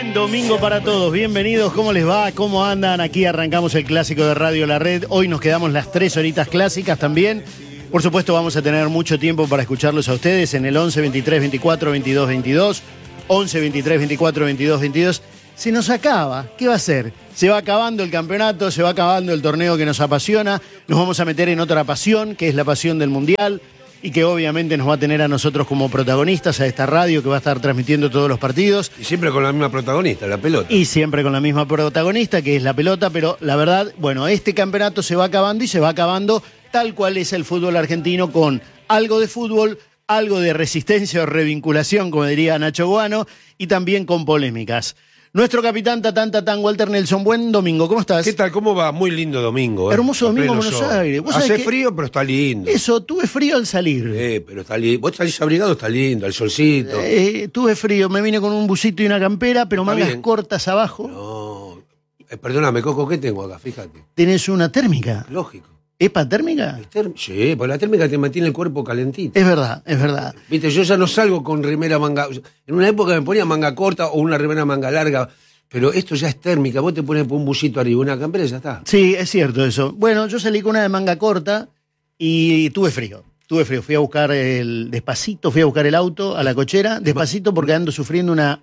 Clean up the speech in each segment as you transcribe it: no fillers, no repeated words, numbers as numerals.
Buen domingo para todos, bienvenidos, ¿cómo les va? ¿Cómo andan? Aquí arrancamos el clásico de Radio La Red. Hoy nos quedamos las 3 horitas clásicas también. Por supuesto vamos a tener mucho tiempo para escucharlos a ustedes en el 11 23 24 22 22, 11 23 24 22 22. Se nos acaba, ¿qué va a ser? Se va acabando el campeonato, se va acabando el torneo que nos apasiona, nos vamos a meter en otra pasión, que es la pasión del Mundial, y que obviamente nos va a tener a nosotros como protagonistas, a esta radio que va a estar transmitiendo todos los partidos. Y siempre con la misma protagonista, la pelota. Y siempre con la misma protagonista, que es la pelota, pero la verdad, bueno, este campeonato se va acabando y se va acabando tal cual es el fútbol argentino, con algo de fútbol, algo de resistencia o revinculación, como diría Nacho Guano, y también con polémicas. Nuestro capitán Tatán Walter Nelson, buen domingo, ¿cómo estás? ¿Qué tal? ¿Cómo va? Muy lindo domingo. Hermoso domingo en Buenos Aires. Hace frío, pero está lindo. Eso, tuve frío al salir. Pero está lindo. Vos salís abrigado, está lindo, el solcito. Tuve frío, me vine con un busito y una campera, pero Está mangas bien. cortas abajo. No, perdóname, Coco, ¿qué tengo acá? Fíjate. ¿Tenés una térmica? Lógico. ¿Epa térmica? Sí, porque la térmica te mantiene el cuerpo calentito. Es verdad, es verdad. Viste, yo ya no salgo con remera manga... En una época me ponía manga corta o una remera manga larga, pero esto ya es térmica. Vos te pones un busito arriba, una campera y ya está. Sí, es cierto eso. Bueno, yo salí con una de manga corta y tuve frío. Fui a buscar despacito, fui a buscar el auto a la cochera, despacito porque ando sufriendo una...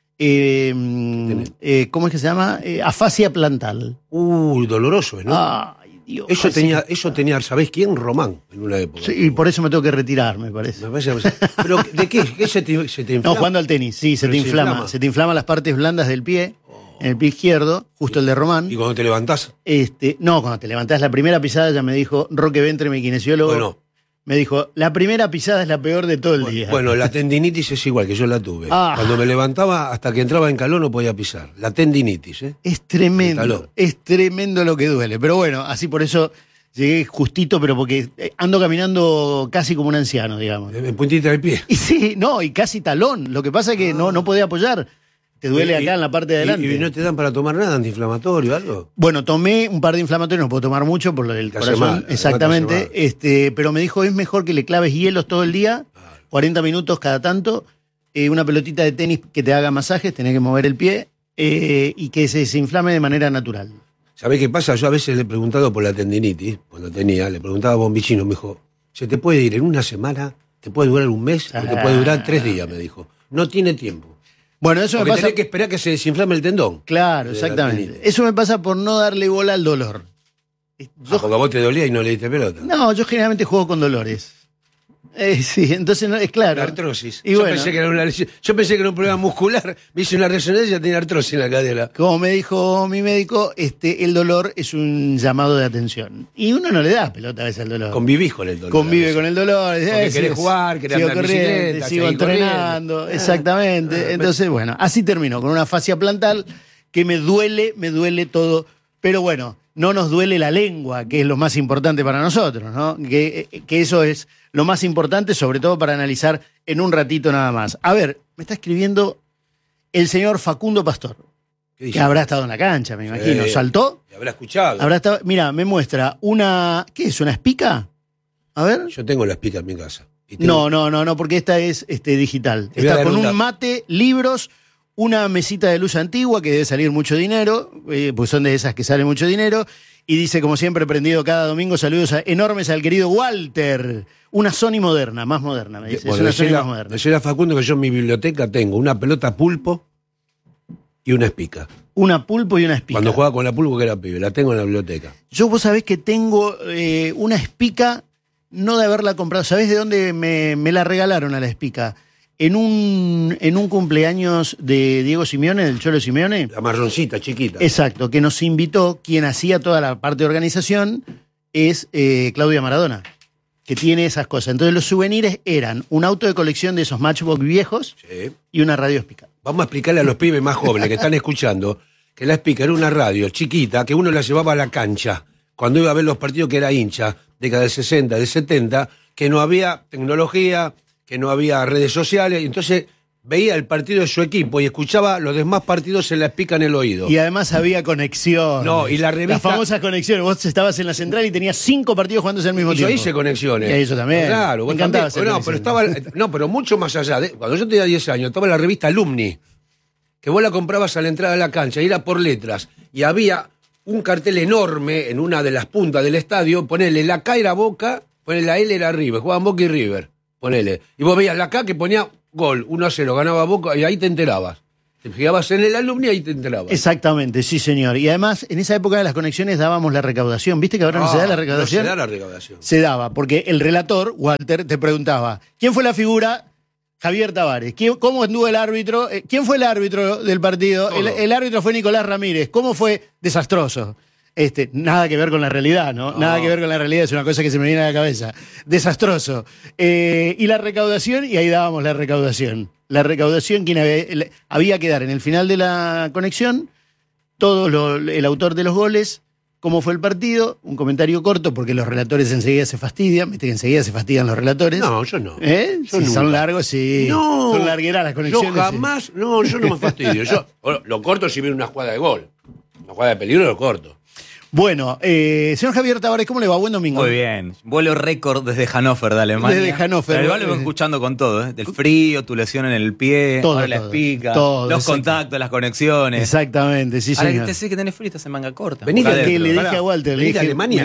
¿cómo es que se llama? Afasia plantar. Doloroso, ¿no? Ay, Dios. Eso tenía, ¿sabés quién? Román, en una época. Sí, y por eso me tengo que retirar, me parece. ¿Pero de qué? ¿Qué se te inflama? No, jugando al tenis, sí, se te inflama. Se te inflaman las partes blandas del pie, en el pie izquierdo, justo el de Román. ¿Y cuando te levantás? No, cuando te levantás la primera pisada ya me dijo Roque Ventre, mi kinesiólogo. Bueno. Me dijo, la primera pisada es la peor de todo el día. Bueno, la tendinitis es igual, que yo la tuve. Cuando me levantaba, hasta que entraba en calor no podía pisar. La tendinitis, ¿eh? Es tremendo lo que duele. Pero bueno, así por eso llegué justito, pero porque ando caminando casi como un anciano, digamos. En puntita del pie. Y sí, no, y casi talón. Lo que pasa es que no podía apoyar. Te duele acá en la parte de adelante. ¿Y no te dan para tomar nada, antiinflamatorio o algo? Bueno, tomé un par de inflamatorios, no puedo tomar mucho por lo del corazón. Mal, exactamente. Pero me dijo, es mejor que le claves hielos todo el día, 40 minutos cada tanto, una pelotita de tenis que te haga masajes, tenés que mover el pie, y que se desinflame de manera natural. ¿Sabés qué pasa? Yo a veces le he preguntado por la tendinitis, cuando le preguntaba a Bombichino, me dijo, ¿se te puede ir en una semana? ¿Te puede durar un mes? ¿O te puede durar 3 días? Me dijo. No tiene tiempo. Bueno, eso porque me pasa. Tenés que esperar que se desinflame el tendón. Claro, exactamente. Eso me pasa por no darle bola al dolor. Porque a vos te dolía y no le diste pelota. No, yo generalmente juego con dolores. Sí, entonces no, es claro. La artrosis. Y yo pensé que era una lesión. Yo pensé que era un problema muscular. Me hice una resonancia y tenía artrosis en la cadera. Como me dijo mi médico, el dolor es un llamado de atención. Y uno no le da pelota a veces al dolor. Convivís con el dolor. Convive con el dolor. Porque querés jugar, querés andar en bicicleta, sigo entrenando. Exactamente. Entonces, bueno, así terminó, con una fascia plantar que me duele todo. Pero bueno, no nos duele la lengua, que es lo más importante para nosotros, ¿no? Que eso es lo más importante, sobre todo para analizar en un ratito nada más. A ver, me está escribiendo el señor Facundo Pastor, que habrá estado en la cancha, me imagino. ¿Saltó? Te habrá escuchado. Mira, me muestra una... ¿Qué es? ¿Una espica? A ver. Yo tengo la espica en mi casa. No, porque esta es digital. Está con un mate, libros, una mesita de luz antigua que debe salir mucho dinero, pues son de esas que sale mucho dinero, y dice, como siempre, prendido cada domingo, saludos enormes al querido Walter. Una Sony moderna, más moderna, me dice. Bueno, es una Sony más moderna. Decirle a Facundo que yo en mi biblioteca tengo una pelota pulpo y una espica. Una pulpo y una espica. Cuando jugaba con la pulpo, que era pibe, la tengo en la biblioteca. Yo, vos sabés que tengo una espica, no de haberla comprado. ¿Sabés de dónde me la regalaron a la espica? En un cumpleaños de Diego Simeone, del Cholo Simeone. La marroncita, chiquita. Exacto, que nos invitó, quien hacía toda la parte de organización, es Claudia Maradona, que tiene esas cosas. Entonces los souvenirs eran un auto de colección de esos Matchbox viejos, sí, y una radio espica. Vamos a explicarle a los pibes más jóvenes que están escuchando que la espica era una radio chiquita que uno la llevaba a la cancha cuando iba a ver los partidos, que era hincha, década del 60, del 70, que no había tecnología, que no había redes sociales, entonces veía el partido de su equipo y escuchaba los demás partidos en la espica en el oído. Y además había conexiones. No, y la revista... Las famosas conexiones. Vos estabas en la central y tenías 5 partidos jugándose al mismo tiempo. Yo hice conexiones. Y eso también. Claro. Me encantaba hacer pero estaba... No, pero mucho más allá. Cuando yo tenía 10 años, estaba en la revista Alumni. que vos la comprabas a la entrada de la cancha y era por letras. Y había un cartel enorme en una de las puntas del estadio, ponele la K era Boca, ponele la L era River, jugaban Boca y River, ponele. Y vos veías la K que ponía gol, 1-0, ganaba Boca y ahí te enterabas. Te fijabas en el alumni y ahí te enterabas. Exactamente, sí, señor. Y además, en esa época de las conexiones dábamos la recaudación. ¿Viste que ahora no se da la recaudación? No se da la recaudación. Se daba, porque el relator, Walter, te preguntaba, ¿quién fue la figura? Javier Tavares. ¿Cómo anduvo el árbitro? ¿Quién fue el árbitro del partido? El árbitro fue Nicolás Ramírez. ¿Cómo fue? Desastroso. Nada que ver con la realidad, ¿no? Nada que ver con la realidad, es una cosa que se me viene a la cabeza. Desastroso. Y la recaudación, y ahí dábamos la recaudación. La recaudación, quien había que dar en el final de la conexión, el autor de los goles, cómo fue el partido, un comentario corto, porque los relatores enseguida se fastidian, viste que enseguida se fastidian los relatores. No, yo no. Si son largos, sí. No, son largueras las conexiones. Yo jamás, sí. No, yo no me fastidio. Yo lo corto si viene una jugada de gol. Una jugada de peligro lo corto. Bueno, señor Javier Tavares, ¿cómo le va? Buen domingo. Muy bien. Vuelo récord desde Hannover, de Alemania. Desde Hannover. Pero igual lo vengo escuchando con todo, ¿eh? Del frío, tu lesión en el pie, ahora la espica, los contactos, las conexiones. Exactamente, sí, señor. Ahora que te sé que tenés frío, estás en manga corta. Vení que le dije a Walter, le dije a Alemania.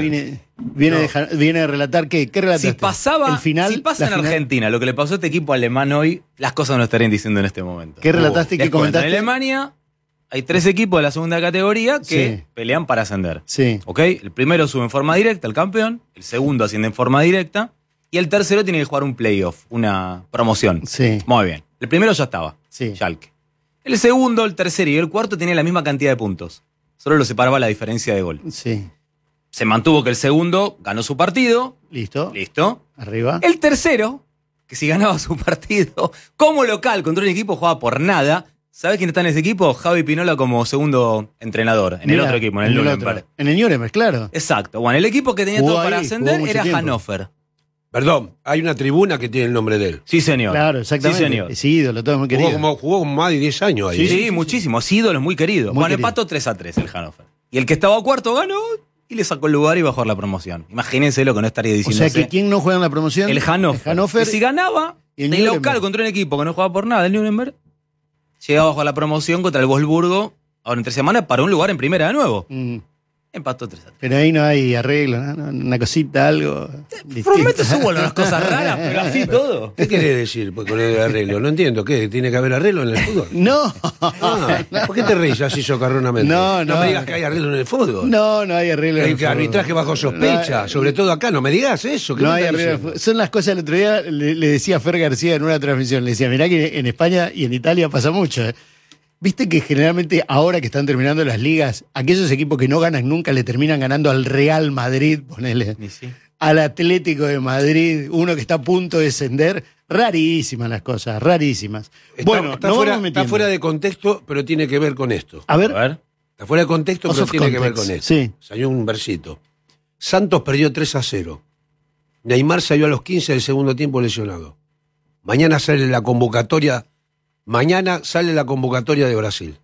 Viene a relatar ¿qué relataste? Si pasa en Argentina lo que le pasó a este equipo alemán hoy, las cosas no estarían diciendo en este momento. ¿Qué relataste y qué comentaste? En Alemania hay 3 equipos de la segunda categoría que pelean para ascender. Sí. ¿Ok? El primero sube en forma directa, el campeón. El segundo asciende en forma directa. Y el tercero tiene que jugar un playoff, una promoción. Sí. Muy bien. El primero ya estaba. Sí. Schalke. El segundo, el tercero y el cuarto tenían la misma cantidad de puntos. Solo lo separaba la diferencia de gol. Sí. Se mantuvo que el segundo ganó su partido. Listo. Arriba. El tercero, que si ganaba su partido, como local contra un equipo, jugaba por nada. ¿Sabés quién está en ese equipo? Javi Pinola como segundo entrenador. En el otro equipo, en el Nuremberg. En el Nuremberg, claro. Exacto. Bueno, el equipo que tenía todo para ascender era Hannover. Perdón, hay una tribuna que tiene el nombre de él. Sí, señor. Claro, exactamente. Sí, señor. Es ídolo, todo es muy querido. Jugó como más de 10 años ahí. Sí, muchísimo. Es ídolo, es muy querido. Bueno, empató 3-3 el Hannover. Y el que estaba cuarto ganó y le sacó el lugar y bajó a la promoción. Imagínense lo que no estaría diciendo. O sea, que ¿quién no juega en la promoción? El Hannover. Y si ganaba, de local contra un equipo que no jugaba por nada, el Nuremberg, llegaba bajo la promoción contra el Wolfsburgo, ahora entre semana, para un lugar en primera de nuevo. Empató 3-3. Pero ahí no hay arreglo, ¿no? Una cosita, algo. Prometo hubo unas cosas raras, pero así todo. ¿Qué querés decir con el arreglo? No entiendo. ¿Qué? ¿Tiene que haber arreglo en el fútbol? No. ¿Por qué te reís así socarronamente? No me digas que hay arreglo en el fútbol. No hay arreglo en el fútbol. Arbitraje bajo sospecha, sobre todo acá. No me digas eso. No hay arreglo. Son las cosas. El otro día le decía a Fer García en una transmisión, le decía, mirá que en España y en Italia pasa mucho, ¿eh? Viste que generalmente ahora que están terminando las ligas, aquellos equipos que no ganan nunca le terminan ganando al Real Madrid, ponele, al Atlético de Madrid, uno que está a punto de descender. Rarísimas las cosas, rarísimas. Está fuera de contexto, pero tiene que ver con esto. A ver. Está fuera de contexto, pero tiene que ver con esto. Sí. Salió un versito. Santos perdió 3-0. Neymar salió a los 15 del segundo tiempo lesionado. Mañana sale la convocatoria de Brasil.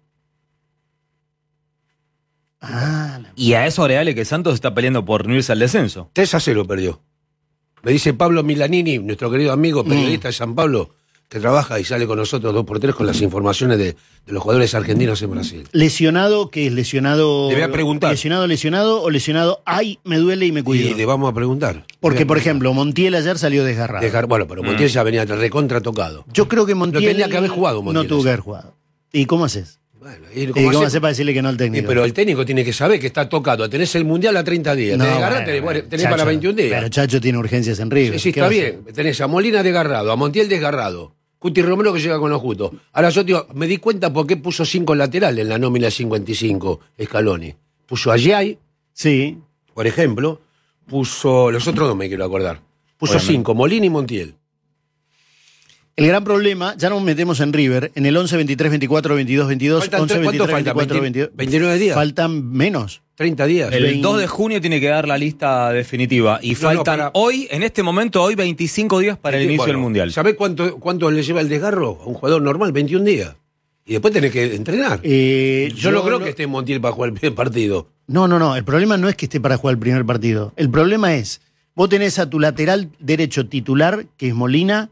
Y a eso agregale que Santos está peleando por no irse al descenso. 3-0 perdió. Me dice Pablo Milanini, nuestro querido amigo periodista de San Pablo, que trabaja y sale con nosotros 2x3 con las informaciones de los jugadores argentinos en Brasil. ¿Lesionado? ¿Qué es lesionado? Le voy a preguntar. ¿Lesionado o lesionado? Ay, me duele y me cuido. Y le vamos a preguntar. Porque, por ejemplo, Montiel ayer salió desgarrado. Bueno, pero Montiel ya venía recontra tocado. Yo creo que Montiel... No tenía que haber jugado Montiel. No tuvo que haber jugado. ¿Y cómo haces? Bueno, ¿Cómo haces para decirle que no al técnico? Pero el técnico tiene que saber que está tocado. Tenés el Mundial a 30 días. No, tenés Chacho, para 21 días. Pero Chacho tiene urgencias en River. Sí, está bien. Tenés a Molina desgarrado, a Montiel desgarrado. Cuti Romero que llega con los justos. Ahora yo digo, me di cuenta por qué puso 5 laterales en la nómina 55 Scaloni. Puso a Giai, sí, por ejemplo. Puso, los otros no me quiero acordar. Puso 5, Molina y Montiel. El gran problema, ya nos metemos en River, en el 11, 23, 24, 22, 22, 11, 23, 24, 22. 29 días. Faltan menos. 30 días. El 2 de junio tiene que dar la lista definitiva. Y faltan hoy, en este momento, 25 días para el inicio del Mundial. ¿Sabés cuánto le lleva el desgarro a un jugador normal? 21 días. Y después tenés que entrenar. Yo no creo que esté Montiel para jugar el primer partido. No. El problema no es que esté para jugar el primer partido. El problema es, vos tenés a tu lateral derecho titular, que es Molina,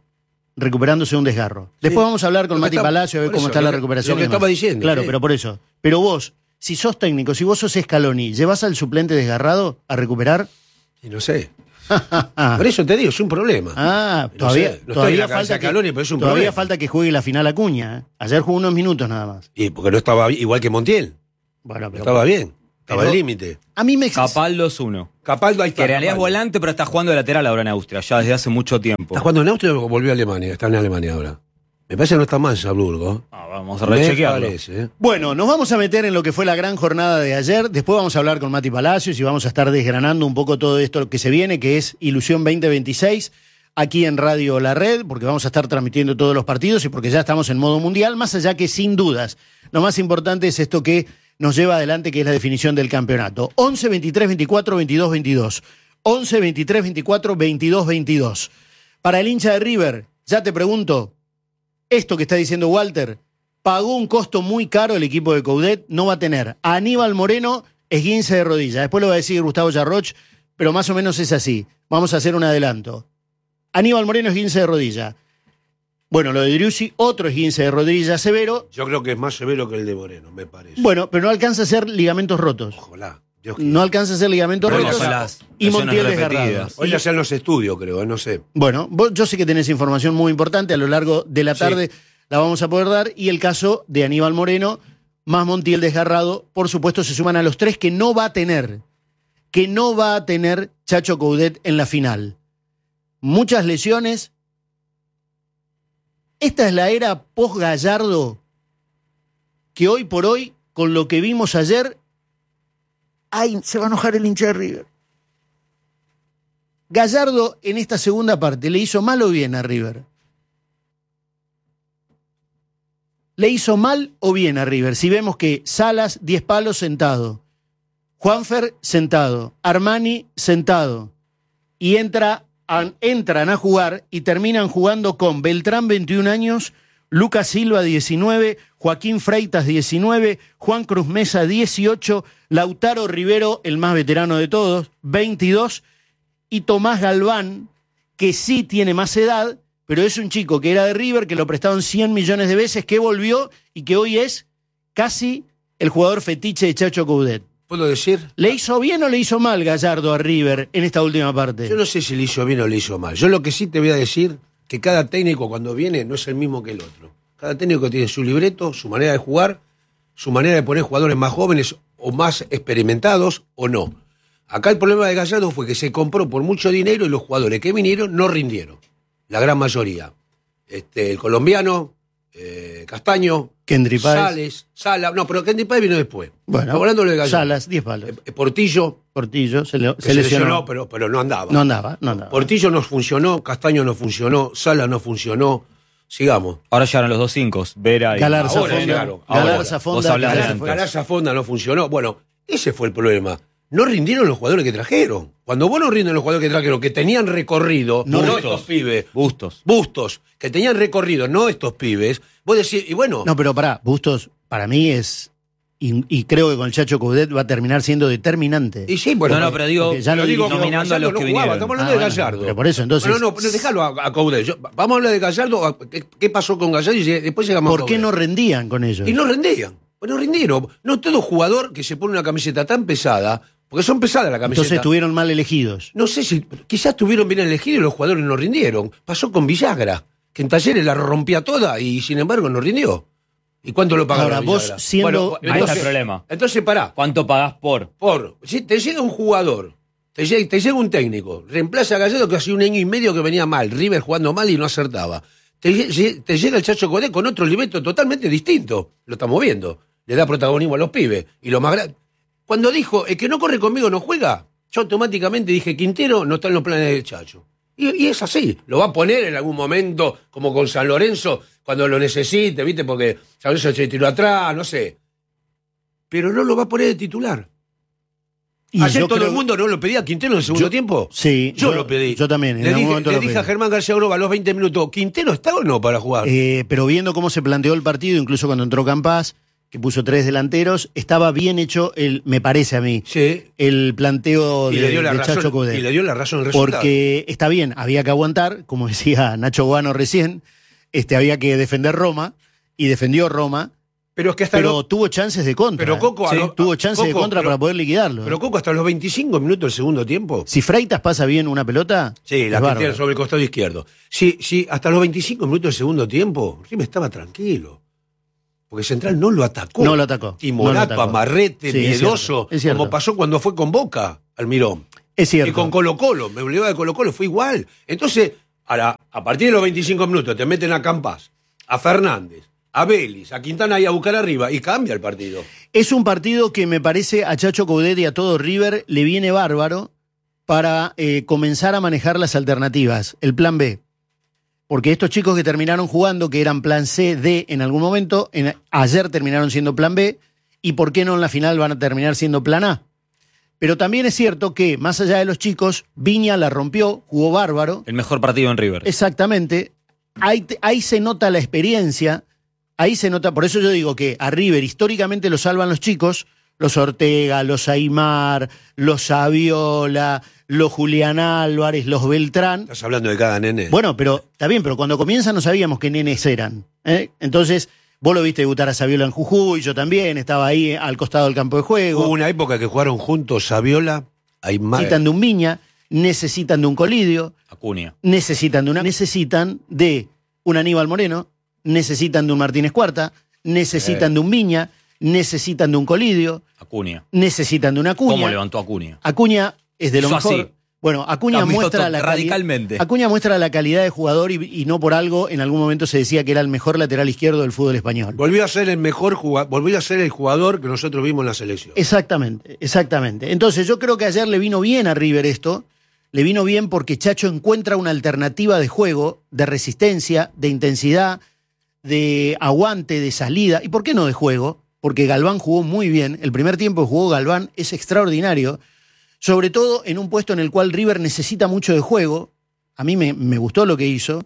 recuperándose un desgarro. Después vamos a hablar con Mati Palacio a ver cómo está la recuperación. Lo que estaba diciendo. Claro, pero por eso. Pero vos, si sos técnico, si vos sos Scaloni, ¿llevas al suplente desgarrado a recuperar? Y no sé. Por eso te digo, es un problema. Todavía falta Scaloni, pero es un todavía problema. falta que juegue la final Acuña. Ayer jugó unos minutos nada más. Y porque no estaba igual que Montiel. Bueno, pero Estaba bien. Estaba al límite. a mí me Capaldo es uno. Capaldo ahí está. Que en realidad es Capaldo. volante, pero está jugando de lateral ahora en Austria, ya desde hace mucho tiempo. Está jugando en Austria o volvió a Alemania. Está en Alemania ahora. Me parece que no está mal Saarbrücken. Vamos a Me rechequearlo. parece. Bueno, nos vamos a meter en lo que fue la gran jornada de ayer. Después vamos a hablar con Mati Palacios y vamos a estar desgranando un poco todo esto que se viene, que es Ilusión 2026, aquí en Radio La Red, porque vamos a estar transmitiendo todos los partidos y porque ya estamos en modo mundial, más allá que sin dudas, lo más importante es esto que nos lleva adelante, que es la definición del campeonato. 11, 23, 24, 22, 22. 11, 23, 24, 22, 22. Para el hincha de River, ya te pregunto, esto que está diciendo Walter, pagó un costo muy caro el equipo de Coudet, no va a tener a Aníbal Moreno, esguince de rodilla. Después lo va a decir Gustavo Yarroch, pero más o menos es así. Vamos a hacer un adelanto. Aníbal Moreno, esguince de rodilla. Bueno, lo de Driussi, otro esguince de rodilla severo. Yo creo que es más severo que el de Moreno, me parece. Bueno, pero no alcanza a ser ligamentos rotos. Ojalá. Dios quiera. No alcanza a ser ligamentos Bueno, rotos son las y lesiones Montiel repetidas. desgarrado. Hoy ya sean los estudios, creo, no sé. Bueno, yo sé que tenés información muy importante, a lo largo de la tarde la vamos a poder dar, y el caso de Aníbal Moreno, más Montiel desgarrado, por supuesto se suman a los tres que no va a tener Chacho Coudet en la final. Muchas lesiones. Esta es la era post-Gallardo que hoy por hoy, con lo que vimos ayer, ¡ay! Se va a enojar el hincha de River. Gallardo en esta segunda parte, ¿le hizo mal o bien a River? ¿Le hizo mal o bien a River? Si vemos que Salas, 10 palos sentado, Juanfer sentado, Armani sentado, y entran a jugar y terminan jugando con Beltrán, 21 años, Lucas Silva, 19, Joaquín Freitas, 19, Juan Cruz Mesa, 18, Lautaro Rivero, el más veterano de todos, 22, y Tomás Galván, que sí tiene más edad, pero es un chico que era de River, que lo prestaron 100 millones de veces, que volvió y que hoy es casi el jugador fetiche de Chacho Coudet. ¿Puedo decir? ¿Le hizo bien o le hizo mal Gallardo a River en esta última parte? Yo no sé si le hizo bien o le hizo mal. Yo lo que sí te voy a decir, que cada técnico cuando viene no es el mismo que el otro. Cada técnico tiene su libreto, su manera de jugar, su manera de poner jugadores más jóvenes o más experimentados o no. Acá el problema de Gallardo fue que se compró por mucho dinero y los jugadores que vinieron no rindieron. La gran mayoría. El colombiano, Castaño, Kendry Páez. Sales, Sala. No, pero Kendry Páez vino después. Bueno, Estamos hablando de Gallardo. Salas, 10 palos. Portillo, Portillo se se lesionó, pero no andaba. No andaba. Portillo no funcionó, Castaño no funcionó, Sala no funcionó. Sigamos. Ahora llegaron los dos cinco, Vera y Galarza Ahora Fonda. llegaron. Galarza Vos Fonda. hablás de Galarza antes. fue. Galarza Fonda no funcionó. Bueno, ese fue el problema. No rindieron los jugadores que trajeron. Cuando vos no rinden los jugadores que trajeron, que tenían recorrido, no Bustos. estos pibes, Bustos. que tenían recorrido, no estos pibes, vos decís, y bueno, No, pero pará, Bustos para mí es, y creo que con el Chacho Coudet va a terminar siendo determinante. y sí, bueno. No, pero digo, porque ya lo digo, digo, nominando a los Gallardo que no jugaba, vinieron. estamos hablando de bueno, Gallardo. pero por eso, entonces... No, pero déjalo a Coudet. Vamos a hablar de Gallardo, ¿qué pasó con Gallardo? Y después llegamos a ¿Por qué Coudet. no rendían con ellos? Y no rendían. No rindieron. No todo jugador que se pone una camiseta tan pesada, porque son pesadas las camisetas. Entonces estuvieron mal elegidos. No sé si, quizás estuvieron bien elegidos y los jugadores no rindieron. Pasó con Villagra, que en Talleres la rompía toda y sin embargo no rindió. ¿Y cuánto lo pagaron? Ahora, a vos Villagra? siendo- Ahí está el problema. Entonces pará. ¿Cuánto pagás por? Si te llega un jugador, te llega un técnico, reemplaza a Gallardo que hace un año y medio que venía mal, River jugando mal y no acertaba. Te llega el Chacho Coudet con otro libreto totalmente distinto. Lo estamos viendo. Le da protagonismo a los pibes. Y lo más grande. Cuando dijo, el que no corre conmigo no juega, yo automáticamente dije, Quintero no está en los planes del Chacho. Y es así. Lo va a poner en algún momento, como con San Lorenzo, cuando lo necesite, ¿viste? Porque San Lorenzo se tiró atrás, no sé. Pero no lo va a poner de titular. Y Ayer yo todo creo- el mundo no lo pedía a Quintero en el segundo tiempo. Sí, Yo lo pedí. Yo también, en Le algún dije, momento le lo dije pedí. a Germán García Groba a los 20 minutos, ¿Quintero está o no para jugar? Pero viendo cómo se planteó el partido, incluso cuando entró Campás, que puso 3 delanteros, estaba bien hecho, me parece a mí, Sí. el planteo Y de, le dio la de razón, Chacho Coudet. y le dio la razón al resultado. Porque está bien, había que aguantar, como decía Nacho Guano recién, había que defender Roma, y defendió Roma, Pero es que hasta pero tuvo chances de contra. Pero Coco, Sí, a tuvo chances de Coco, contra para poder liquidarlo. Pero Coco, hasta los 25 minutos del segundo tiempo. Si Freitas pasa bien una pelota, Sí, la es que bárbaro. tiene sobre el costado izquierdo. Sí, hasta los 25 minutos del segundo tiempo, River estaba tranquilo. Porque Central no lo atacó. No lo atacó. Timorato, No lo atacó. Amarrete, Sí, es miedoso, cierto, es cierto. como pasó cuando fue con Boca, Almirón. Es cierto. Y con Colo-Colo, me olvidaba de Colo-Colo, fue igual. Entonces, ahora, a partir de los 25 minutos te meten a Campás, a Fernández, a Vélez, a Quintana y a buscar arriba, y cambia el partido. Es un partido que me parece a Chacho Coudet y a todo River le viene bárbaro para comenzar a manejar las alternativas, el plan B. Porque estos chicos que terminaron jugando, que eran plan C, D en algún momento, ayer terminaron siendo plan B, y por qué no en la final van a terminar siendo plan A. Pero también es cierto que, más allá de los chicos, Viña la rompió, jugó bárbaro. El mejor partido en River. Exactamente. Ahí se nota la experiencia, ahí se nota, por eso yo digo que a River históricamente lo salvan los chicos, los Ortega, los Aimar, los Saviola, los Julián Álvarez, los Beltrán. Estás hablando de cada nene. Bueno, pero está bien, pero cuando comienzan no sabíamos qué nenes eran. Entonces, vos lo viste debutar a Saviola en Jujuy, yo también, estaba ahí al costado del campo de juego. Hubo una época que jugaron juntos Saviola, Aimar. Necesitan de un Viña, necesitan de un Colidio, Acuña. necesitan de un Aníbal Moreno, necesitan de un Martínez Cuarta, necesitan de un Viña, necesitan de un Colidio, Acuña. necesitan de una Acuña. ¿Cómo levantó Acuña? Acuña es de lo Hizo mejor. así. Bueno, Acuña Cambió muestra todo, radicalmente. Acuña muestra la calidad de jugador y no por algo en algún momento se decía que era el mejor lateral izquierdo del fútbol español. Volvió a ser el mejor jugador, volvió a ser el jugador que nosotros vimos en la selección. Exactamente, exactamente. Entonces yo creo que ayer le vino bien a River esto, le vino bien porque Chacho encuentra una alternativa de juego, de resistencia, de intensidad, de aguante, de salida, y por qué no de juego, porque Galván jugó muy bien, el primer tiempo que jugó Galván es extraordinario, sobre todo en un puesto en el cual River necesita mucho de juego, a mí me gustó lo que hizo,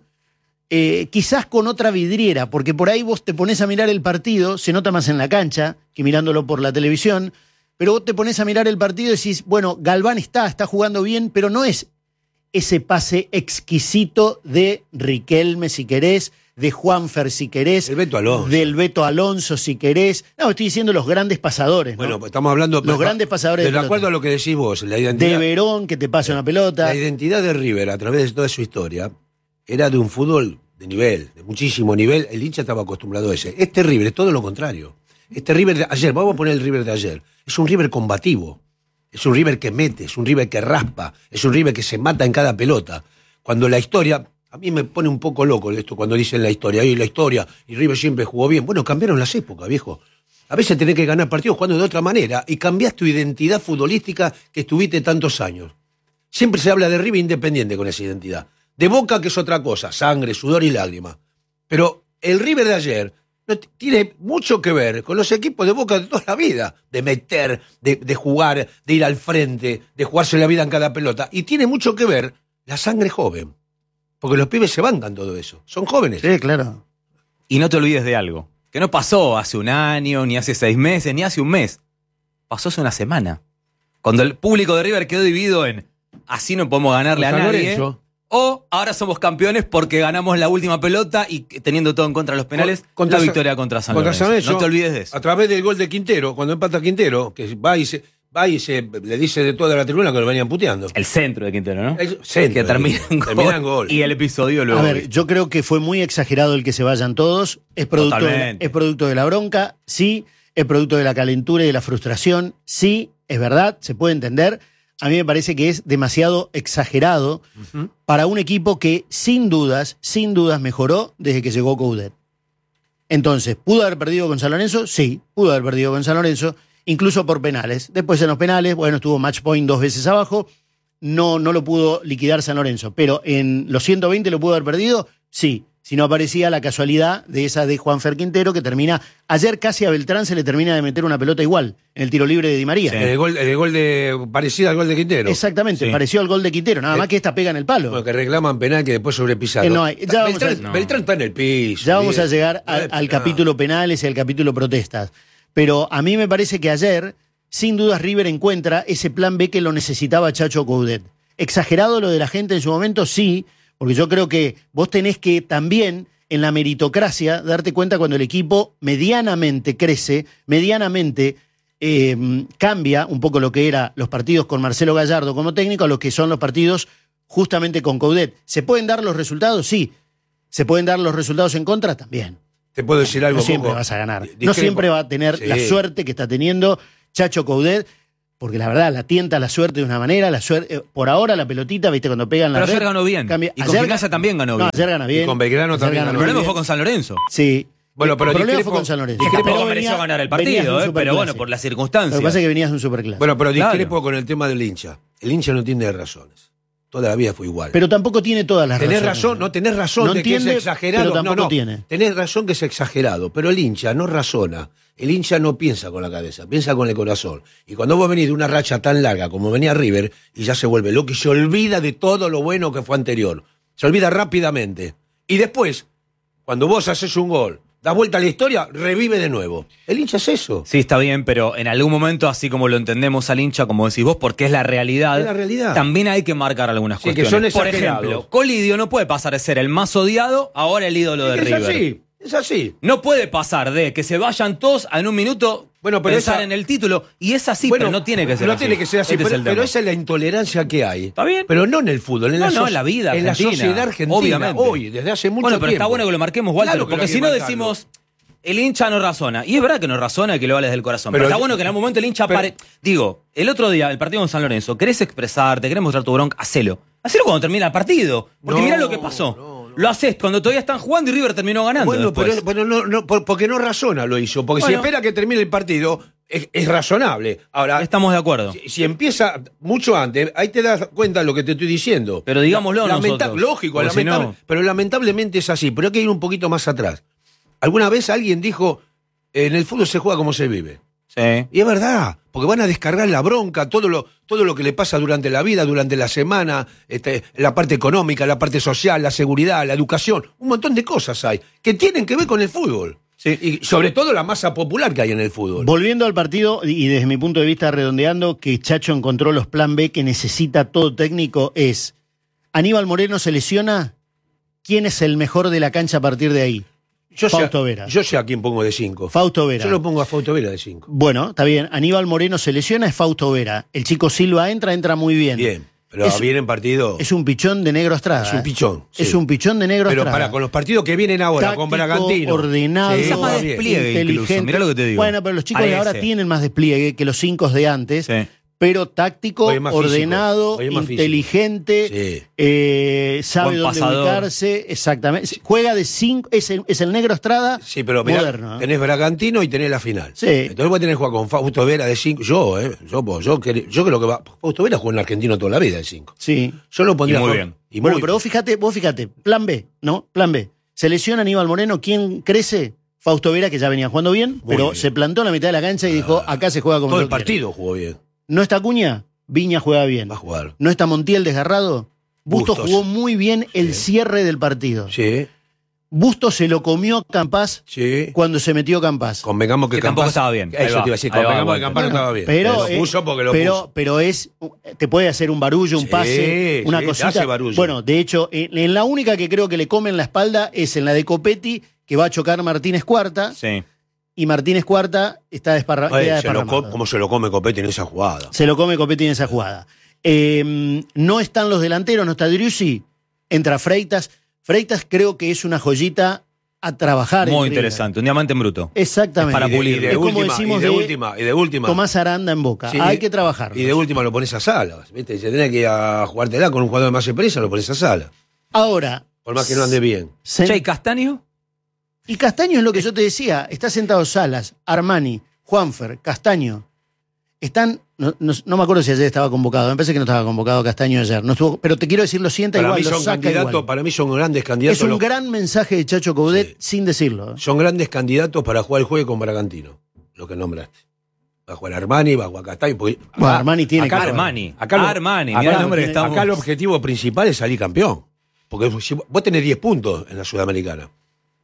quizás con otra vidriera, porque por ahí vos te pones a mirar el partido, se nota más en la cancha que mirándolo por la televisión, pero vos te pones a mirar el partido y decís, bueno, Galván está jugando bien, pero no es ese pase exquisito de Riquelme, si querés, de Juanfer, si querés, El Beto Alonso. del Beto Alonso, si querés. No, estoy diciendo los grandes pasadores, ¿no? Bueno, pues estamos hablando... Los grandes pasadores de de pelota. acuerdo a lo que decís vos, la identidad... De Verón, que te pasa una pelota. La identidad de River, a través de toda su historia, era de un fútbol de nivel, de muchísimo nivel. El hincha estaba acostumbrado a ese. Este River es todo lo contrario. Este River de ayer, vamos a poner el River de ayer, es un River combativo. Es un River que mete, es un River que raspa, es un River que se mata en cada pelota. Cuando la historia... A mí me pone un poco loco esto cuando dicen la historia. Y la historia, y River siempre jugó bien. Bueno, cambiaron las épocas, viejo. A veces tenés que ganar partidos jugando de otra manera y cambiás tu identidad futbolística que estuviste tantos años. Siempre se habla de River Independiente con esa identidad. De Boca, que es otra cosa, sangre, sudor y lágrima. Pero el River de ayer tiene mucho que ver con los equipos de Boca de toda la vida. De meter, de jugar, de ir al frente, de jugarse la vida en cada pelota. Y tiene mucho que ver la sangre joven. Porque los pibes se bancan todo eso. Son jóvenes. Sí, claro. Y no te olvides de algo. Que no pasó hace un año, ni hace 6 meses, ni hace un mes. Pasó hace una semana. Cuando el público de River quedó dividido en así no podemos ganarle a San nadie. Lorenzo. O ahora somos campeones porque ganamos la última pelota y teniendo todo en contra de los penales, Contra la San- victoria contra San contra Lorenzo. San Lorenzo, No te olvides de eso. A través del gol de Quintero, cuando empata Quintero, que va y le dice de toda la tribuna que lo venían puteando. El centro de Quintero, ¿no? El centro que de termina en Quintero. Termina en gol. gol. Y el episodio luego. A ver, yo creo que fue muy exagerado el que se vayan todos. Es producto Totalmente. es producto de la bronca, sí. Es producto de la calentura y de la frustración, sí. Es verdad, se puede entender. A mí me parece que es demasiado exagerado para un equipo que sin dudas mejoró desde que llegó Coudet. Entonces, ¿pudo haber perdido con San Lorenzo? Sí, pudo haber perdido con San Lorenzo, incluso por penales. Después en los penales, bueno, estuvo match point 2 veces abajo, no lo pudo liquidar San Lorenzo, pero en los 120 lo pudo haber perdido, sí. Si no aparecía la casualidad de esa de Juanfer Quintero que termina, ayer casi a Beltrán se le termina de meter una pelota igual, en el tiro libre de Di María. Sí. El gol parecido al gol de Quintero. Exactamente, Sí. pareció al gol de Quintero, nada más que esta pega en el palo. Bueno, que reclaman penal que después sobrepisaron. No hay. Ya vamos Beltrán, a- Beltrán está en el piso. Ya vamos a bien. llegar al capítulo penales y al capítulo protestas. Pero a mí me parece que ayer, sin dudas, River encuentra ese plan B que lo necesitaba Chacho Coudet. ¿Exagerado lo de la gente en su momento? Sí, porque yo creo que vos tenés que también, en la meritocracia, darte cuenta cuando el equipo medianamente crece, medianamente cambia un poco lo que eran los partidos con Marcelo Gallardo como técnico a lo que son los partidos justamente con Coudet. ¿Se pueden dar los resultados? Sí. ¿Se pueden dar los resultados en contra? También. Te puedo decir algo. No siempre poco, vas a ganar. discrepo. No siempre va a tener la suerte que está teniendo Chacho Coudet, porque la verdad la tienta la suerte de una manera, la suerte, por ahora la pelotita, viste, cuando pegan la Pero red, ayer ganó bien. cambia. Y con Gimnasia también ganó bien. Ayer gana bien. Y con Belgrano Ayer también gana ganó El problema bien. fue con San Lorenzo. Sí. Bueno, pero el problema discrepo- fue con San Lorenzo. Que tampoco Pero mereció venía- ganar el venías de partido, un pero bueno, superclásico. por las Lo que circunstancias. pasa es que venías de un superclásico. Bueno, pero Claro. discrepo con el tema del hincha. El hincha no tiene razones. Toda la vida fue igual. Pero tampoco tiene todas las Tenés razones. razón, no tenés razón No de entiende, que es exagerado. pero tampoco no, tiene. Tenés razón que es exagerado, pero el hincha no razona. El hincha no piensa con la cabeza, piensa con el corazón. Y cuando vos venís de una racha tan larga como venía River, y ya se vuelve loco y se olvida de todo lo bueno que fue anterior. Se olvida rápidamente. Y después, cuando vos haces un gol, das vuelta a la historia, revive de nuevo. El hincha es eso. Sí, está bien, pero en algún momento, así como lo entendemos al hincha, como decís vos, porque es la realidad, Es la realidad. también hay que marcar algunas Sí, que cuestiones. son Por exagerados. ejemplo, Colidio no puede pasar de ser el más odiado, ahora el ídolo de Es River. así, es así. No puede pasar de que se vayan todos a en un minuto Bueno, pero pensar esa- en el título. Y es así, Bueno, pero no tiene que ser no así. tiene que ser así, Este es pero, el pero tema. esa es la intolerancia que hay. Está bien. Pero no en el fútbol, en No, la, no, en la vida en la argentina, sociedad argentina. obviamente. Hoy, desde hace mucho Bueno, pero tiempo. está bueno que lo marquemos, Walter, Claro que lo porque hay si que no marcarlo. decimos, el hincha no razona. Y es verdad que no razona y que lo vale desde el corazón. Pero, Pero está yo- bueno que en algún momento el hincha pero- pare. Digo, el otro día, el partido con San Lorenzo, querés expresarte, querés mostrar tu bronca, hacelo. Hacelo cuando termina el partido. Porque No, mirá lo que pasó. no. Lo haces cuando todavía están jugando y River terminó ganando. Bueno, después. pero porque no razona lo hizo. Porque Bueno. si espera que termine el partido, es razonable. Ahora, Estamos de acuerdo. si empieza mucho antes, ahí te das cuenta de lo que te estoy diciendo. Pero digámoslo nosotros, Lógico, porque si no- pero lamentablemente es así. Pero hay que ir un poquito más atrás. Alguna vez alguien dijo, en el fútbol se juega como se vive. Sí. Y es verdad, porque van a descargar la bronca, todo lo que le pasa durante la vida, durante la semana, la parte económica, la parte social, la seguridad, la educación, un montón de cosas hay que tienen que ver con el fútbol. Sí. Y sobre todo la masa popular que hay en el fútbol. Volviendo al partido, y desde mi punto de vista redondeando, que Chacho encontró los plan B que necesita todo técnico es, Aníbal Moreno se lesiona, ¿quién es el mejor de la cancha a partir de ahí? Fausto Vera. Yo sé a quién pongo de 5. Fausto Vera. Yo lo pongo a Fausto Vera de 5. Bueno, está bien, Aníbal Moreno se lesiona, es Fausto Vera. El chico Silva entra muy bien. Bien, pero Es- viene en partido. Es un pichón de Negro Estrada. Es un pichón, sí. Es un pichón de Negro Pero Estrada. para con los partidos que vienen ahora, Táctico, con Bragantino. ordenado, Quizás más va bien. despliegue inteligente. incluso, mirá lo que te digo. Bueno, pero los chicos de ahora Parece. tienen más despliegue que los 5 de antes. Sí. Pero táctico, Hoy es más físico. ordenado, Hoy es más físico. inteligente, sabe Buen dónde pasador. ubicarse, exactamente. Juega de 5, es el Negro Estrada Sí, pero mirá, moderno. ¿eh? tenés Bragantino y tenés la final. Sí. Entonces vos tenés que jugar con Fausto Vera de 5. Yo creo que va. Fausto Vera jugó en Argentino toda la vida de 5. Sí. Yo lo pondría Y muy a- bien. y Bueno, muy pero vos fíjate, plan B, ¿no? Plan B. Se lesiona Aníbal Moreno, ¿quién crece? Fausto Vera, que ya venía jugando bien, Muy pero bien. se plantó en la mitad de la cancha y dijo, acá se juega como todo yo el quiero. partido jugó bien. ¿No está Acuña? Viña juega bien. Va a jugar. ¿No está Montiel desgarrado? Bustos Bustos. jugó muy bien el cierre del partido. Sí, Bustos se lo comió Campás sí. cuando se metió Campás. Convengamos que Que tampoco Campás- estaba bien. Ahí Eso va, te iba a decir, ahí va, convengamos que Walter. Campás no estaba bien. Pero, lo puso porque lo puso. pero te puede hacer un barullo, un Sí, pase, una sí, te cosita. hace barullo. Bueno, de hecho, en la única que creo que le comen la espalda es en la de Copetti, que va a chocar Martínez Cuarta, Sí. y Martínez Cuarta está Oye, desparramado. ¿Cómo se lo come Copetti en esa jugada? Se lo come Copetti en esa jugada. No están los delanteros, no está Driussi, entra Freitas. Freitas creo que es una joyita a trabajar. Muy en River. interesante. Un diamante en bruto. Exactamente. Es para pulir. Es como decimos y de última. Tomás Aranda en Boca. Sí, Hay que trabajar. Y de última lo pones a Salas. ¿Viste? Si tenés que ir a jugártela con un jugador de más experiencia, lo pones a Salas. Ahora. Por más que no ande bien. Che, ¿y Castaño? Y Castaño es lo que yo te decía. Está sentado Salas, Armani, Juanfer, Castaño. Están. No me acuerdo si ayer estaba convocado. Me parece que no estaba convocado Castaño ayer. No estuvo, pero te quiero decir, lo sienta Para igual. mí Lo son saca candidatos, igual. para mí son grandes candidatos. Es un gran mensaje de Chacho Coudet Sí. sin decirlo. Son grandes candidatos para jugar el juego con Bragantino, lo que nombraste. Va a jugar Armani, va a jugar Castaño. Porque Bueno, Armani tiene acá- que- Armani. Acá Armani, acá- mirá el nombre que estamos. Acá el objetivo principal es salir campeón. Porque si vos tenés 10 puntos en la Sudamericana.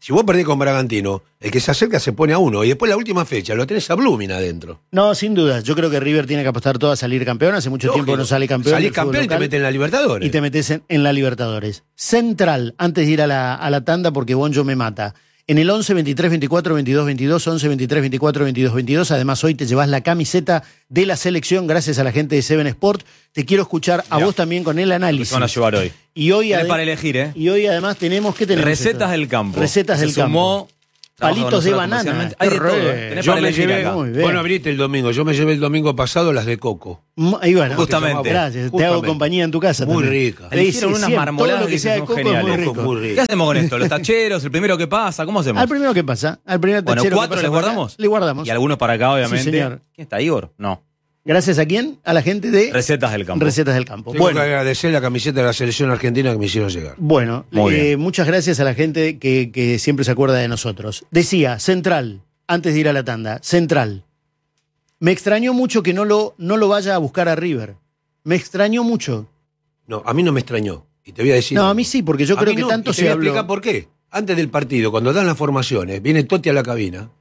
Si vos perdés con Bragantino, el que se acerca se pone a uno. Y después la última fecha lo tenés a Blooming adentro. No, sin duda. Yo creo que River tiene que apostar todo a salir campeón. Hace mucho tiempo no sale campeón. Salís campeón y te meten en la Libertadores. Y te metes en la Libertadores. Central, antes de ir a la tanda, porque Bonjo me mata. En el 11 23 24 22 22, 11 23 24 22 22. Además, hoy te llevas la camiseta de la selección gracias a la gente de Seven Sport. Te quiero escuchar a vos también con el análisis. Se van a llevar hoy. Y hoy para elegir, ¿eh? Y hoy además tenemos que tener recetas del campo. Recetas del campo. Palitos de banana. Hay de todo. Tenés Yo para me elegir llevé, acá. vos no abriste el domingo, yo me llevé el domingo pasado las de coco. Ahí bueno, justamente. Gracias, te hago compañía en tu casa. Muy también. rica. Le hicieron unas marmoladas todo lo que sea de son coco geniales. es muy rico. Coco muy rico. ¿Qué hacemos con esto? ¿Los tacheros? ¿El primero que pasa? ¿Cómo hacemos? Al primero que pasa, al primer Bueno, tachero que 4 pasa les por acá, guardamos. le guardamos. Y algunos para acá, obviamente. Sí, señor. ¿Quién está, Igor? No. Gracias a quién? A la gente de Recetas del campo. Recetas del Campo. Tengo Bueno, que agradecer la camiseta de la selección argentina que me hicieron llegar. bueno, Muy bien. muchas gracias a la gente que siempre se acuerda de nosotros. Decía, Central, antes de ir a la tanda, Central. Me extrañó mucho que no lo vaya a buscar a River. Me extrañó mucho. No, a mí no me extrañó. Y te voy a decir. No, a mí sí, porque yo creo que tanto y te se voy a habló. explicar por qué. Antes del partido, cuando dan las formaciones, viene Totti a la cabina.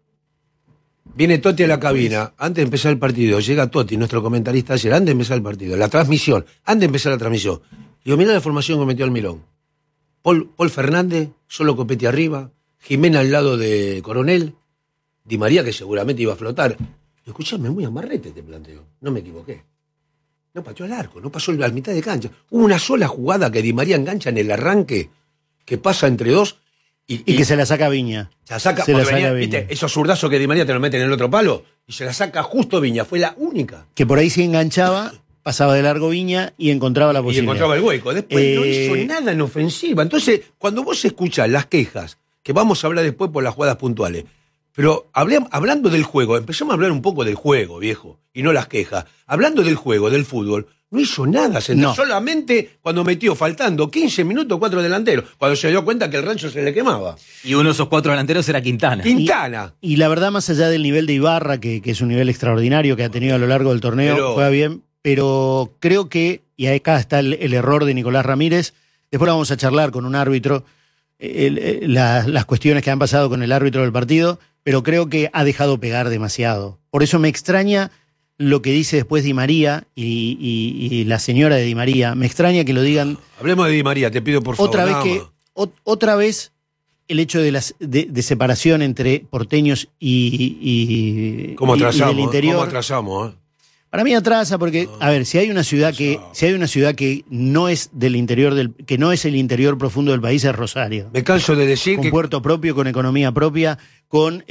Antes de empezar el partido, llega Totti, nuestro comentarista ayer, antes de empezar el partido, la transmisión, antes de empezar la transmisión. Digo, mirá la formación que metió Almirón. Paul Fernández, solo Copetti arriba, Jimena al lado de Coronel, Di María, que seguramente iba a flotar. Escuchame, muy amarrete te planteo, no me equivoqué. No pateó al arco, no pasó a la mitad de cancha. Hubo una sola jugada que Di María engancha en el arranque, que pasa entre dos, Y que se la saca Viña. se la saca, Se la porque saca venía, Viña. ¿viste? Esos zurdazos que Di María te lo meten en el otro palo, y se la saca justo Viña, fue la única. Que por ahí se enganchaba, pasaba de largo Viña y encontraba la Y posibilidad. encontraba el hueco. Después no hizo nada en ofensiva. Entonces, cuando vos escuchás las quejas, que vamos a hablar después por las jugadas puntuales, pero hablando del juego, empezamos a hablar un poco del juego, viejo, y no las quejas. Hablando del juego, del fútbol, no hizo nada. No. Solamente cuando metió, faltando 15 minutos, 4 delanteros, cuando se dio cuenta que el rancho se le quemaba. Y uno de esos 4 delanteros era Quintana. Quintana. Y la verdad, más allá del nivel de Ibarra, que es un nivel extraordinario que ha tenido a lo largo del torneo, Pero- juega bien, pero creo que, y acá está el error de Nicolás Ramírez, después lo vamos a charlar con un árbitro, las cuestiones que han pasado con el árbitro del partido, pero creo que ha dejado pegar demasiado. Por eso me extraña lo que dice después Di María y la señora de Di María. Me extraña que lo digan Hablemos de Di María, te pido por favor. otra vez nada que más. otra vez el hecho de separación entre porteños y ¿Cómo del atrasamos? interior. ¿Cómo atrasamos? Para mí atrasa porque, a ver, si hay una ciudad que no es del interior que no es el interior profundo del país, es Rosario. Me canso de decir Con que puerto propio, con economía propia, con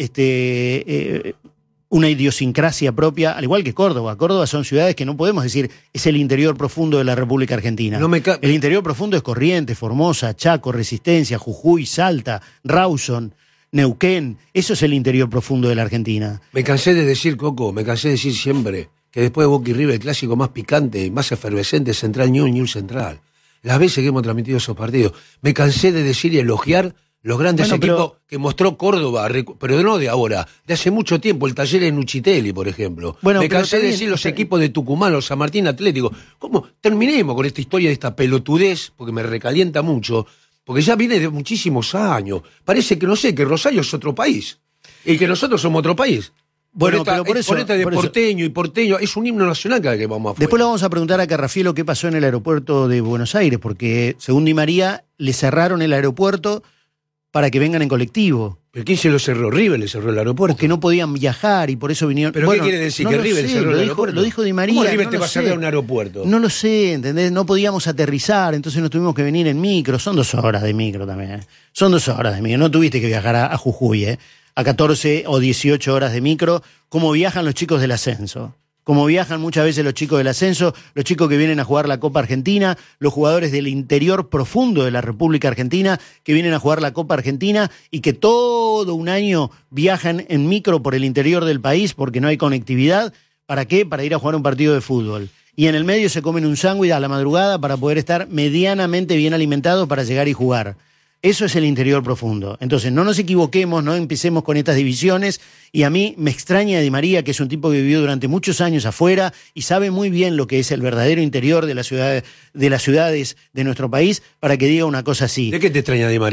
una idiosincrasia propia, al igual que Córdoba. Córdoba son ciudades que no podemos decir es el interior profundo de la República Argentina. El interior profundo es Corrientes, Formosa, Chaco, Resistencia, Jujuy, Salta, Rawson, Neuquén. Eso es el interior profundo de la Argentina. me cansé de decir, Coco, me cansé de decir siempre que después de Boca y River el clásico más picante, más efervescente es Central Newell's Central. Las veces que hemos transmitido esos partidos, me cansé de decir y elogiar los grandes Bueno, equipos que mostró Córdoba, pero no de ahora, de hace mucho tiempo, el taller en Uchitelli, por ejemplo. Bueno, me pero cansé de también- decir los equipos de Tucumán, los San Martín Atlético. ¿Cómo? Terminemos con esta historia de esta pelotudez, porque me recalienta mucho, porque ya viene de muchísimos años. Parece que, no sé, que Rosario es otro país, y que nosotros somos otro país. Bueno, Con esta- pero por eso- con esta de por eso- porteño y porteño, es un himno nacional cada vez que vamos afuera. Después le vamos a preguntar a Carrafielo qué pasó en el aeropuerto de Buenos Aires, porque según Di María, le cerraron el aeropuerto para que vengan en colectivo. ¿Pero quién se lo cerró? River le cerró el aeropuerto. Porque no podían viajar y por eso vinieron. ¿Pero Bueno, qué quiere decir? no ¿Que lo River sé, cerró el lo dijo, aeropuerto? lo dijo Di María. ¿Cómo River no te lo va a sé. cerrar un aeropuerto? No lo sé, ¿entendés? No podíamos aterrizar, entonces nos tuvimos que venir en micro. Son 2 horas de micro también. Son 2 horas de micro. No tuviste que viajar a Jujuy, a 14 o 18 horas de micro, como viajan los chicos del ascenso. Como viajan muchas veces los chicos del ascenso, los chicos que vienen a jugar la Copa Argentina, los jugadores del interior profundo de la República Argentina que vienen a jugar la Copa Argentina y que todo un año viajan en micro por el interior del país porque no hay conectividad. ¿Para qué? Para ir a jugar un partido de fútbol. Y en el medio se comen un sándwich a la madrugada para poder estar medianamente bien alimentados para llegar y jugar. Eso es el interior profundo. Entonces, no nos equivoquemos, no empecemos con estas divisiones. Y a mí me extraña Di María, que es un tipo que vivió durante muchos años afuera y sabe muy bien lo que es el verdadero interior de las ciudades de nuestro país, para que diga una cosa así. ¿De qué te extraña Di María?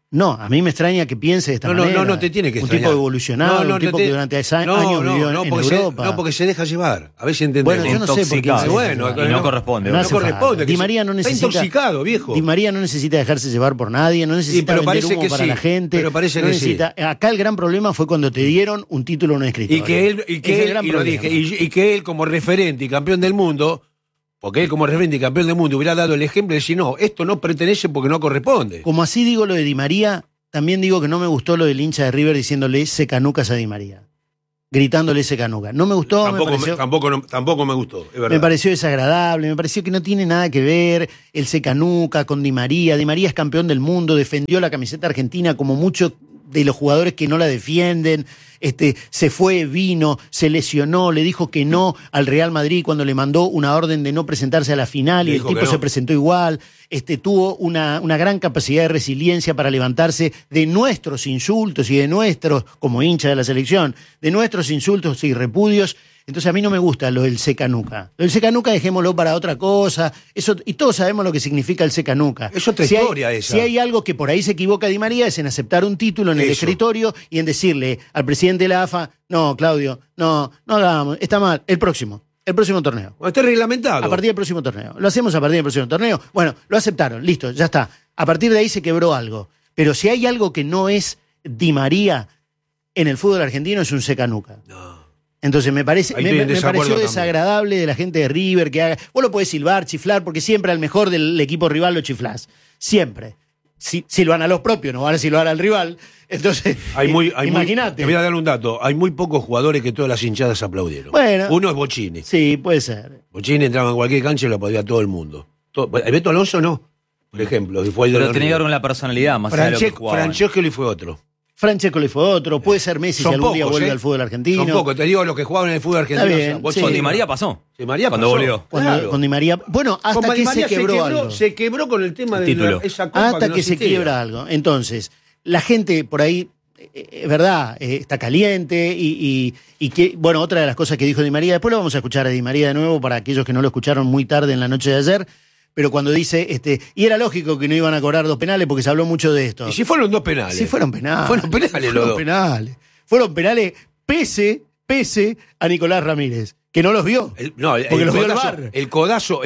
No, a mí me extraña que piense de esta manera. No te tiene que extrañar. Un tipo evolucionado, un tipo que durante años vivió en Europa. No, porque se deja llevar. A ver si entendemos. Bueno, yo no sé por qué. Y no corresponde. No corresponde. Di María no necesita. Está intoxicado, viejo. Di María no necesita dejarse llevar por nadie, no necesita vender humo para la gente. Pero parece que sí. Acá el gran problema fue cuando te dieron un título en un escritorio. Y que él como referente y campeón del mundo, porque él como referente y campeón del mundo hubiera dado el ejemplo de decir, no, esto no pertenece porque no corresponde. Como así digo lo de Di María, también digo que no me gustó lo del hincha de River diciéndole secanucas a Di María. Gritándole secanuca. No me gustó, tampoco me gustó, es verdad. Me pareció desagradable, me pareció que no tiene nada que ver el secanuca con Di María. Di María es campeón del mundo, defendió la camiseta argentina como muchos de los jugadores que no la defienden. Se fue, vino, se lesionó, le dijo que no al Real Madrid cuando le mandó una orden de no presentarse a la final y el tipo se presentó igual. Tuvo una gran capacidad de resiliencia para levantarse de nuestros insultos y de nuestros, como hincha de la selección, de nuestros insultos y repudios. Entonces a mí no me gusta lo del secanuca. Lo del secanuca dejémoslo para otra cosa. Eso, y todos sabemos lo que significa el secanuca. Es otra historia esa. Si hay algo que por ahí se equivoca Di María es en aceptar un título en el escritorio y en decirle al presidente de la AFA, no, Claudio, no lo hagamos, está mal, el próximo torneo. Está reglamentado. A partir del próximo torneo. Lo hacemos a partir del próximo torneo. Bueno, lo aceptaron, listo, ya está. A partir de ahí se quebró algo. Pero si hay algo que no es Di María en el fútbol argentino es un secanuca. No. Entonces me pareció desagradable de la gente de River que haga. Vos lo podés silbar, chiflar, porque siempre al mejor del equipo rival lo chiflás. Siempre. Silban a los propios, no van a silbar al rival. Entonces, imagínate. Te voy a dar un dato. Hay muy pocos jugadores que todas las hinchadas aplaudieron. Bueno, uno es Bocini. Sí, puede ser. Bocini entraba en cualquier cancha y lo aplaudía todo el mundo. El Beto Alonso no, por ejemplo. Pero tenía que ver con la personalidad, más allá de lo que jugaban. Francescoli fue otro. Francescoli fue otro, puede ser Messi si algún día vuelve al fútbol argentino. Son pocos, te digo los que jugaban en el fútbol argentino. Con Di María pasó. Di María cuando volvió. Con Di María. Bueno, hasta que se quebró algo. Se quebró con el tema de esa copa. Hasta que se quiebra algo. Entonces, la gente por ahí, es verdad, está caliente y que, bueno, otra de las cosas que dijo Di María, después lo vamos a escuchar a Di María de nuevo para aquellos que no lo escucharon muy tarde en la noche de ayer. Pero cuando dice, y era lógico que no iban a cobrar 2 penales porque se habló mucho de esto. ¿Y si fueron 2 penales? Sí, fueron penales. Fueron penales pese a Nicolás Ramírez, que no los vio. Porque los vio el VAR. El codazo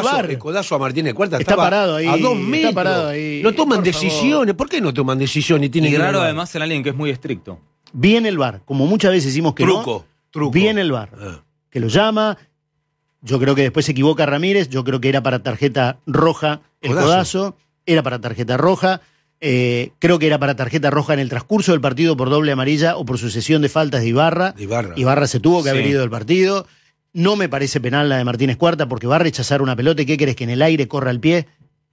a Martínez Cuarta está parado ahí. A 2 metros. Está parado ahí. No toman decisiones. ¿Por qué no toman decisiones? Y raro además en alguien que es muy estricto. Viene el VAR, como muchas veces decimos que truco. Viene el VAR, que lo llama. Yo creo que después se equivoca Ramírez. Yo creo que era para tarjeta roja el codazo. Era para tarjeta roja. Creo que era para tarjeta roja en el transcurso del partido por doble amarilla o por sucesión de faltas de Ibarra. Ibarra se tuvo que haber ido del partido. No me parece penal la de Martínez Cuarta porque va a rechazar una pelota. ¿Y qué querés? ¿Que en el aire corra el pie?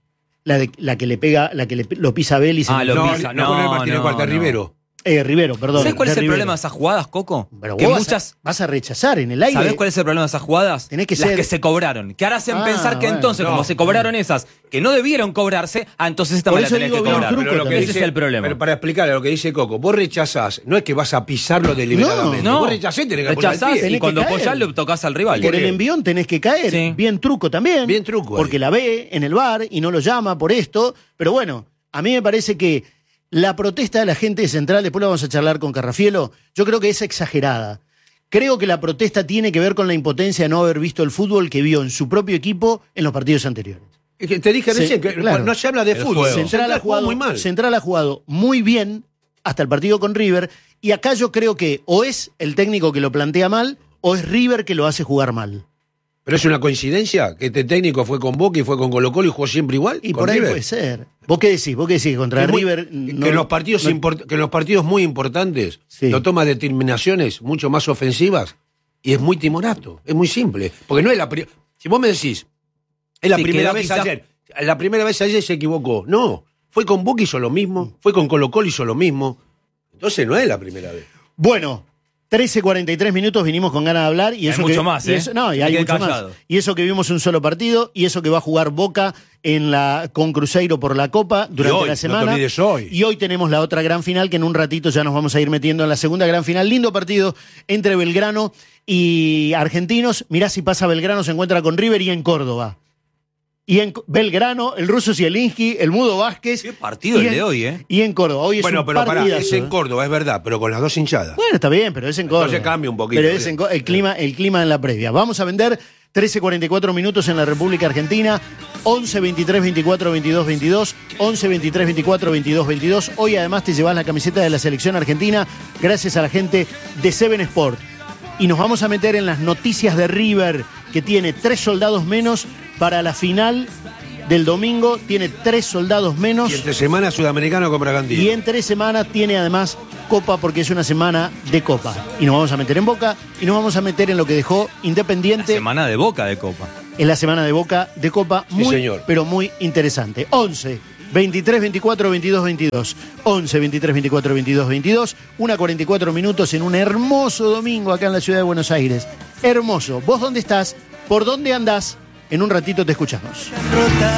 La que le pega, lo pisa Vélez. Lo pisa. No, Martínez Cuarta, Rivero. Rivero, perdón. ¿Sabes cuál es el problema de esas jugadas, Coco? Pero que vas a rechazar en el aire. ¿Sabes cuál es el problema de esas jugadas? Tenés que Las que se cobraron. Que ahora hacen pensar que entonces, como se cobraron esas, que no debieron cobrarse, entonces esta me la tenés que cobrar. Ese es el problema. Pero para explicarle lo que dice Coco, vos rechazás, no es que vas a pisarlo deliberadamente. No. Vos rechazás, tenés que apoyar el pie. Y cuando apoyás le tocas al rival. Por el envión tenés que caer. Sí. Bien truco también. Bien truco. Porque la ve en el VAR y no lo llama por esto. Pero bueno, a mí me parece que la protesta de la gente de Central, después lo vamos a charlar con Carrafielo, yo creo que es exagerada. Creo que la protesta tiene que ver con la impotencia de no haber visto el fútbol que vio en su propio equipo en los partidos anteriores. Es que te dije recién que no se habla de fútbol. Central ha jugado muy bien hasta el partido con River, y acá yo creo que o es el técnico que lo plantea mal, o es River que lo hace jugar mal. ¿Pero es una coincidencia que este técnico fue con Boca y fue con Colo-Colo y jugó siempre igual? Y por ahí River puede ser. ¿Vos qué decís? Contra River... que en los partidos muy importantes lo toma determinaciones mucho más ofensivas y es muy timorato. Es muy simple. Porque no es la... Si vos me decís, es la primera vez ayer. La primera vez ayer se equivocó. No. Fue con Boca y hizo lo mismo. Fue con Colo-Colo y hizo lo mismo. Entonces no es la primera vez. Bueno... 13:43 minutos, vinimos con ganas de hablar. Y eso hay mucho más, ¿eh? Hay mucho más. Y eso que vimos un solo partido, y eso que va a jugar Boca con Cruzeiro por la Copa durante la semana. No te olvides hoy. Y hoy tenemos la otra gran final, que en un ratito ya nos vamos a ir metiendo en la segunda gran final. Lindo partido entre Belgrano y Argentinos. Mirá si pasa Belgrano, se encuentra con River y en Córdoba. Y en Belgrano, el ruso Zielinski, el Mudo Vázquez. Qué partido el de hoy, ¿eh? Y en Córdoba. Hoy es Bueno, un pero partidazo. es en Córdoba, es verdad, pero con las dos hinchadas. Bueno, está bien, pero es en Córdoba. Entonces cambia un poquito. Pero es el clima en la previa. Vamos a vender 13:44 minutos en la República Argentina. 11 23 24 22 22. 11 23 24 22 22. Hoy además te llevas la camiseta de la selección argentina gracias a la gente de Seven Sport. Y nos vamos a meter en las noticias de River, que tiene 3 soldados menos para la final del domingo. Tiene 3 soldados menos. Y entre semana Sudamericano con Bragantino. Y en 3 semanas tiene además Copa, porque es una semana de Copa. Y nos vamos a meter en Boca y nos vamos a meter en lo que dejó Independiente. La semana de Boca de Copa. Es la semana de Boca de Copa, Sí, muy, señor. pero muy interesante. 11 23 24 22 22. 11 23 24 22 22. 1:44 minutos en un hermoso domingo acá en la ciudad de Buenos Aires. Hermoso. ¿Vos dónde estás? ¿Por dónde andás? En un ratito te escuchamos.